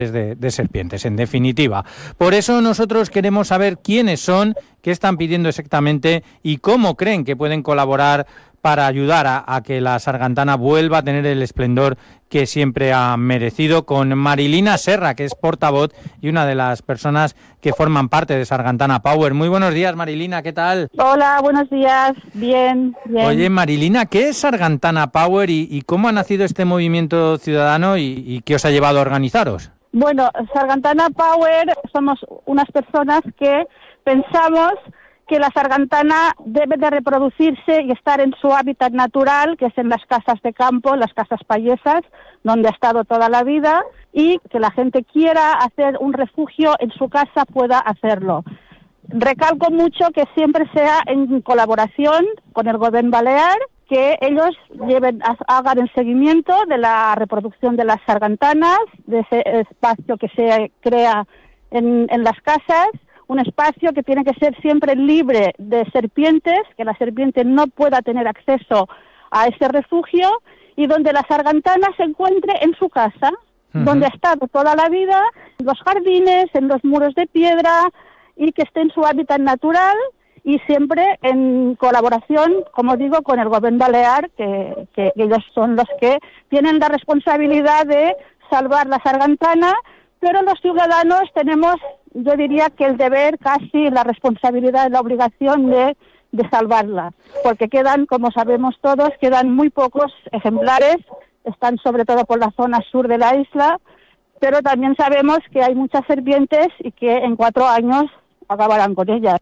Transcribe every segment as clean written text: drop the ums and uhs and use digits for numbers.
de serpientes, en definitiva. Por eso nosotros queremos saber quiénes son, qué están pidiendo exactamente y cómo creen que pueden colaborar para ayudar a que la sargantana vuelva a tener el esplendor que siempre ha merecido, con Marilina Serra, que es portavoz y una de las personas que forman parte de Sargantana Power. Muy buenos días, Marilina, ¿qué tal? Hola, buenos días, bien. Oye, Marilina, ¿qué es Sargantana Power y cómo ha nacido este movimiento ciudadano y qué os ha llevado a organizaros? Bueno, Sargantana Power somos unas personas que pensamos que la sargantana debe de reproducirse y estar en su hábitat natural, que es en las casas de campo, las casas payesas, donde ha estado toda la vida, y que la gente quiera hacer un refugio en su casa pueda hacerlo. Recalco mucho que siempre sea en colaboración con el Gobierno Balear, que ellos hagan el seguimiento de la reproducción de las sargantanas, de ese espacio que se crea en las casas, un espacio que tiene que ser siempre libre de serpientes, que la serpiente no pueda tener acceso a ese refugio, y donde la sargantana se encuentre en su casa, donde ha estado toda la vida, en los jardines, en los muros de piedra, y que esté en su hábitat natural y siempre en colaboración, como digo, con el Gobierno Balear, que ellos son los que tienen la responsabilidad de salvar la sargantana, pero los ciudadanos tenemos, yo diría que el deber, casi la responsabilidad, la obligación de salvarla, porque quedan, como sabemos todos, quedan muy pocos ejemplares, están sobre todo por la zona sur de la isla, pero también sabemos que hay muchas serpientes y que en 4 años acabarán con ellas.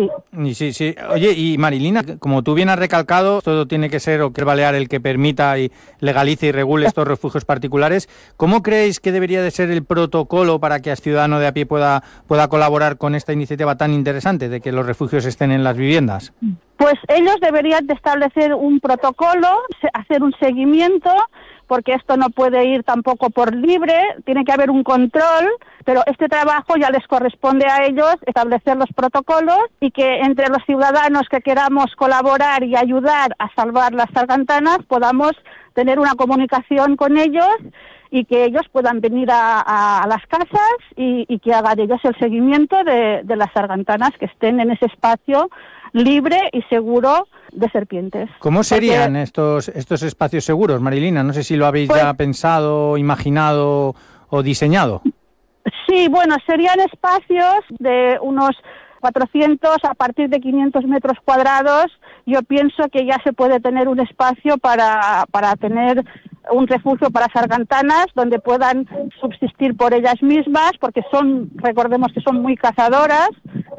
Sí. Oye, y Marilina, como tú bien has recalcado, todo tiene que ser o que el Balear el que permita y legalice y regule estos refugios particulares. ¿Cómo creéis que debería de ser el protocolo para que el ciudadano de a pie pueda colaborar con esta iniciativa tan interesante de que los refugios estén en las viviendas? Pues ellos deberían de establecer un protocolo, hacer un seguimiento, porque esto no puede ir tampoco por libre, tiene que haber un control, pero este trabajo ya les corresponde a ellos establecer los protocolos y que entre los ciudadanos que queramos colaborar y ayudar a salvar las sargantanas podamos tener una comunicación con ellos y que ellos puedan venir a las casas y que hagan ellos el seguimiento de las sargantanas que estén en ese espacio libre y seguro de serpientes. ¿Cómo serían estos espacios seguros, Marilina? No sé si lo habéis ya pensado, imaginado o diseñado. Sí, bueno, serían espacios de unos 400 a partir de 500 metros cuadrados. Yo pienso que ya se puede tener un espacio para tener un refugio para sargantanas donde puedan subsistir por ellas mismas, porque recordemos que son muy cazadoras,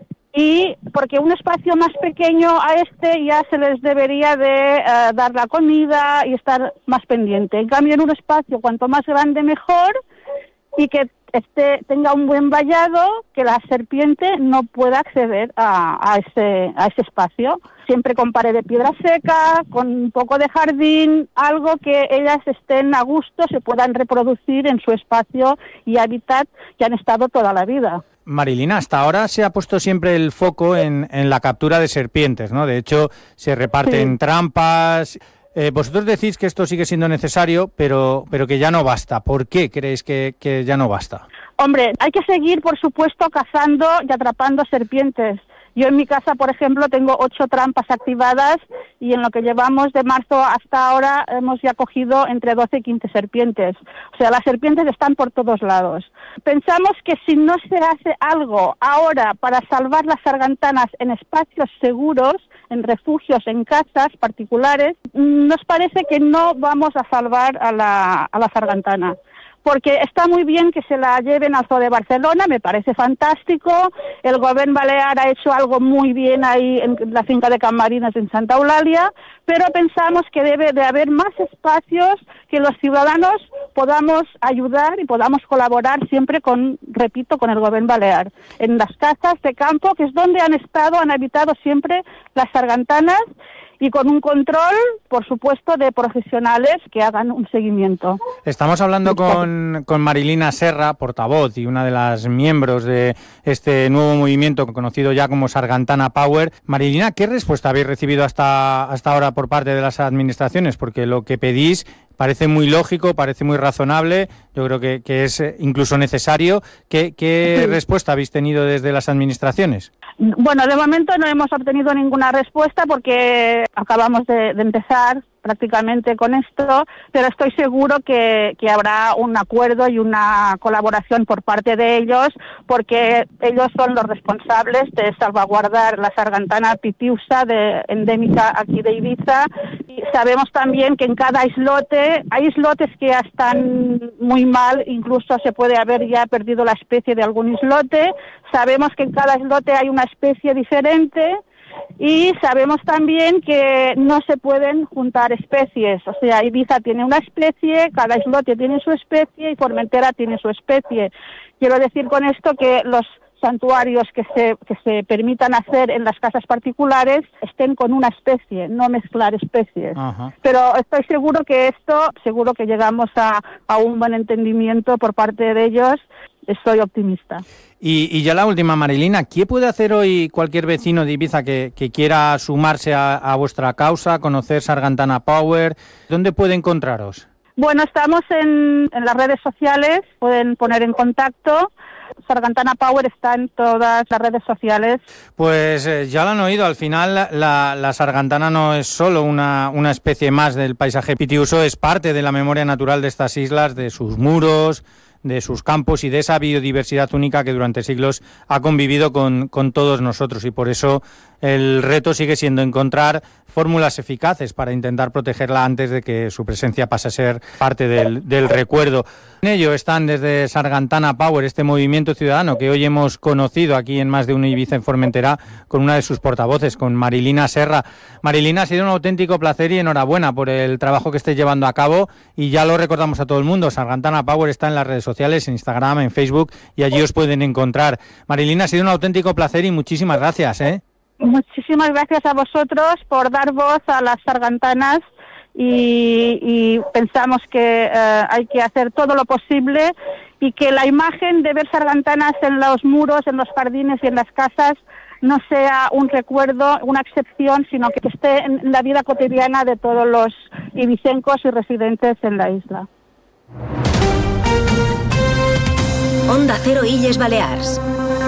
y porque un espacio más pequeño a ya se les debería de dar la comida y estar más pendiente. En cambio, en un espacio cuanto más grande mejor, y que tenga un buen vallado, que la serpiente no pueda acceder a ese espacio. Siempre con pared de piedra seca, con un poco de jardín, algo que ellas estén a gusto, se puedan reproducir en su espacio y hábitat que han estado toda la vida. Marilina, hasta ahora se ha puesto siempre el foco en la captura de serpientes, ¿no? De hecho, se reparten trampas. Vosotros decís que esto sigue siendo necesario, pero que ya no basta. ¿Por qué creéis que ya no basta? Hombre, hay que seguir, por supuesto, cazando y atrapando serpientes. Yo en mi casa, por ejemplo, tengo 8 trampas activadas y en lo que llevamos de marzo hasta ahora hemos ya cogido entre 12 y 15 serpientes. O sea, las serpientes están por todos lados. Pensamos que si no se hace algo ahora para salvar las sargantanas en espacios seguros, en refugios, en casas particulares, nos parece que no vamos a salvar a la sargantana. Porque está muy bien que se la lleven al Zoo de Barcelona, me parece fantástico. El Gobierno Balear ha hecho algo muy bien ahí en la finca de Can Marines en Santa Eulàlia, pero pensamos que debe de haber más espacios que los ciudadanos podamos ayudar y podamos colaborar siempre con el Gobierno Balear. En las casas de campo, que es donde han habitado siempre las sargantanas, y con un control, por supuesto, de profesionales que hagan un seguimiento. Estamos hablando con Marilina Serra, portavoz y una de las miembros de este nuevo movimiento conocido ya como Sargantana Power. Marilina, ¿qué respuesta habéis recibido hasta ahora por parte de las administraciones? Porque lo que pedís parece muy lógico, parece muy razonable, yo creo que es incluso necesario. ¿Qué respuesta habéis tenido desde las administraciones? Bueno, de momento no hemos obtenido ninguna respuesta porque acabamos de empezar prácticamente con esto, pero estoy seguro que habrá un acuerdo y una colaboración por parte de ellos, porque ellos son los responsables de salvaguardar la sargantana pitiusa endémica aquí de Ibiza. Y sabemos también que en cada islote, hay islotes que ya están muy mal, incluso se puede haber ya perdido la especie de algún islote. Sabemos que en cada islote hay una especie diferente. Y sabemos también que no se pueden juntar especies, o sea, Ibiza tiene una especie, cada islote tiene su especie y Formentera tiene su especie. Quiero decir con esto que los santuarios que se permitan hacer en las casas particulares estén con una especie, no mezclar especies. Ajá. Pero estoy seguro que seguro que llegamos a un buen entendimiento por parte de ellos. Estoy optimista. Y ya la última, Marilina, ¿qué puede hacer hoy cualquier vecino de Ibiza que quiera sumarse a vuestra causa, conocer Sargantana Power? ¿Dónde puede encontraros? Bueno, estamos en las redes sociales, pueden poner en contacto. Sargantana Power está en todas las redes sociales. Pues ya lo han oído, al final la sargantana no es solo una especie más del paisaje pitiuso, es parte de la memoria natural de estas islas, de sus muros, de sus campos y de esa biodiversidad única que durante siglos ha convivido con todos nosotros, y por eso el reto sigue siendo encontrar fórmulas eficaces para intentar protegerla antes de que su presencia pase a ser parte del recuerdo. En ello están desde Sargantana Power, este movimiento ciudadano que hoy hemos conocido aquí en Más de Uno Ibiza en Formentera con una de sus portavoces, con Marilina Serra. Marilina, ha sido un auténtico placer y enhorabuena por el trabajo que estés llevando a cabo, y ya lo recordamos a todo el mundo, Sargantana Power está en las redes sociales, en Instagram, en Facebook, y allí os pueden encontrar. Marilina, ha sido un auténtico placer y muchísimas gracias, ¿eh? Muchísimas gracias a vosotros por dar voz a las sargantanas y pensamos que hay que hacer todo lo posible y que la imagen de ver sargantanas en los muros, en los jardines y en las casas no sea un recuerdo, una excepción, sino que esté en la vida cotidiana de todos los ibicencos y residentes en la isla. Onda Cero Illes Balears.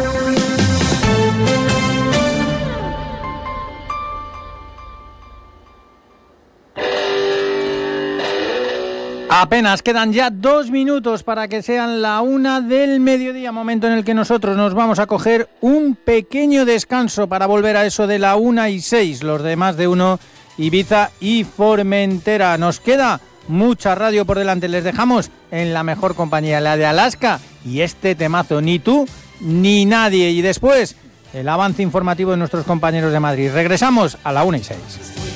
Apenas quedan ya 2 minutos para que sean la 1 del mediodía, momento en el que nosotros nos vamos a coger un pequeño descanso para volver a eso de la 1:06, los de Más de Uno, Ibiza y Formentera. Nos queda mucha radio por delante, les dejamos en la mejor compañía, la de Alaska, y este temazo, Ni tú ni nadie, y después el avance informativo de nuestros compañeros de Madrid. Regresamos a la 1:06.